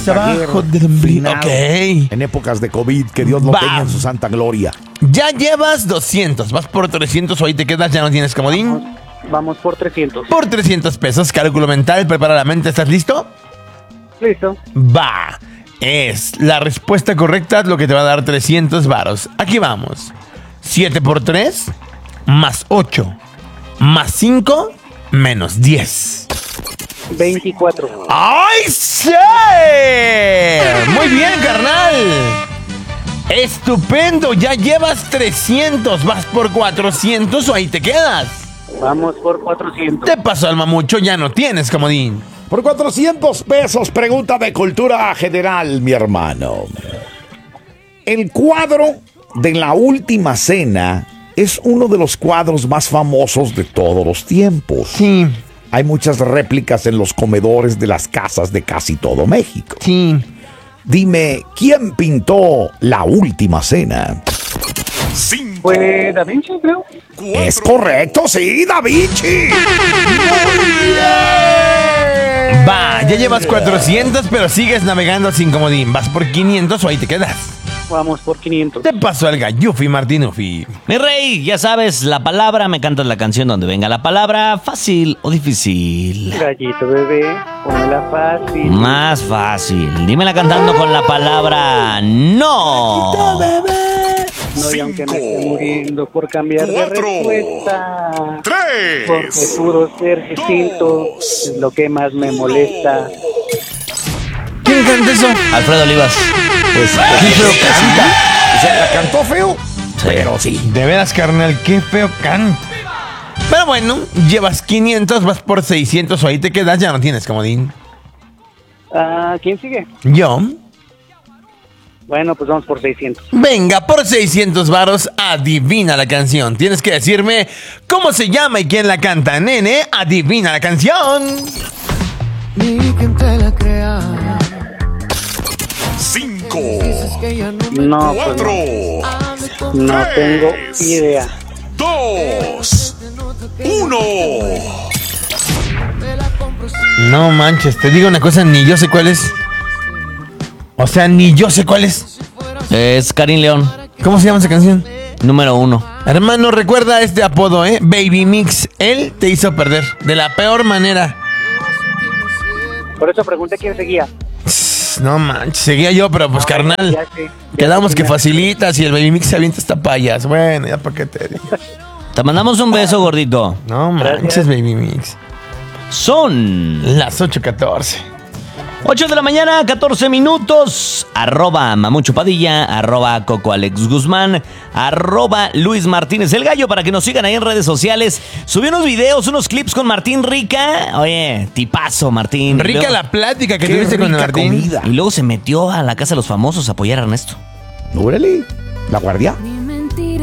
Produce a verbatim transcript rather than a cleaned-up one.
Abajo del ombligo. Ok. En épocas de COVID, que Dios lo Va. tenga en su santa gloria. Ya llevas doscientos. Vas por trescientos o ahí te quedas. Ya no tienes comodín. Vamos por trescientos. Por trescientos pesos. Cálculo mental. Prepara la mente. ¿Estás listo? Listo. Va. Es la respuesta correcta lo que te va a dar trescientos varos. Aquí vamos. siete por tres más ocho más cinco menos diez. veinticuatro. ¡Ay, sí! Muy bien, carnal. Estupendo. Ya llevas trescientos. Vas por cuatrocientos o ahí te quedas. Vamos por cuatrocientos. Te pasó el mamucho. Ya no tienes comodín. Por cuatrocientos pesos, pregunta de cultura general, mi hermano. El cuadro de La Última Cena es uno de los cuadros más famosos de todos los tiempos. Sí, Hay muchas réplicas en los comedores de las casas de casi todo México. sí. Dime, ¿quién pintó La Última Cena? Fue Da Vinci, creo. Es correcto, sí, Da Vinci. Va, ya llevas cuatrocientos, pero sigues navegando sin comodín. Vas por quinientos o ahí te quedas. Vamos por quinientos. Te pasó el gallufi, Martinufi. Mi rey, ya sabes, la palabra, me cantas la canción donde venga la palabra, fácil o difícil. Gallito bebé, póngala fácil. Más fácil. Dímela cantando con la palabra no. No, y aunque me esté muriendo por cambiar de respuesta. Porque puro ser distinto es lo que más me molesta. ¿Quién canta eso? Alfredo Olivas. Pues, Qué feo canta. ¿Se la cantó feo? Pero sí. De veras, carnal, qué feo canta. Pero bueno, llevas quinientos, vas por seiscientos o ahí te quedas, ya no tienes comodín. Ah, ¿quién sigue? Yo. Bueno, pues vamos por seiscientos. Venga, por seiscientos varos, adivina la canción. Tienes que decirme cómo se llama y quién la canta. Nene, adivina la canción. Ni quien te la crea. Cinco. No, pues no. No tengo idea. Dos. Uno. No manches, te digo una cosa, ni yo sé cuál es. O sea, ni yo sé cuál es. Es Karim León, ¿Cómo se llama esa canción? número uno. Hermano, recuerda este apodo, ¿eh? Baby Mix. Él te hizo perder de la peor manera. Por eso pregunté quién seguía. No manches, seguía yo, pero pues carnal. Ya sé, ya Quedamos sé que quién es. facilitas y el Baby Mix se avienta esta payas. Bueno, ya para qué te digo. Te mandamos un beso, gordito. No manches, Gracias. Baby Mix. Son Las ocho catorce. ocho de la mañana, catorce minutos. Arroba Mamucho Padilla, arroba Coco Alex Guzmán, arroba Luis Martínez el Gallo, para que nos sigan ahí en redes sociales. Subí unos videos, unos clips con Martín Rica. Oye, tipazo, Martín. Y Rica luego- la plática que Qué tuviste con rica Martín. comida. Y luego se metió a la casa de los famosos a apoyar a Ernesto. Órale, la guardia.